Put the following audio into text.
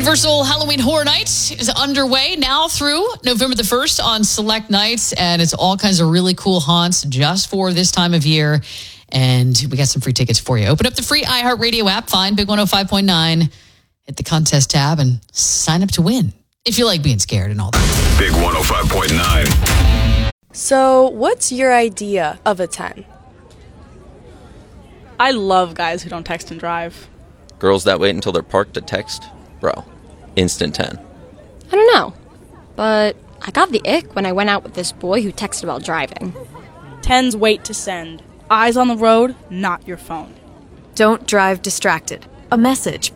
Universal Halloween Horror Nights is underway now through November the 1st on select nights, and it's all kinds of really cool haunts just for this time of year. And we got some free tickets for you. Open up the free iHeartRadio app, find Big 105.9, hit the contest tab, and sign up to win if you like being scared and all that. Big 105.9. So, what's your idea of a 10? I love guys who don't text and drive. Girls that wait until they're parked to text? Bro, instant 10. I don't know, but I got the ick when I went out with this boy who texted while driving. 10s wait to send. Eyes on the road, not your phone. Don't drive distracted. A message